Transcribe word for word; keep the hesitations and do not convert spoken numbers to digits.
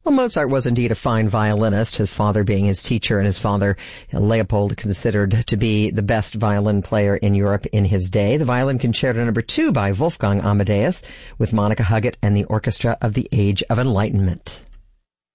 Well, Mozart was indeed a fine violinist, his father being his teacher, and his father, Leopold, considered to be the best violin player in Europe in his day. The Violin Concerto Number Two by Wolfgang Amadeus with Monica Huggett and the Orchestra of the Age of Enlightenment.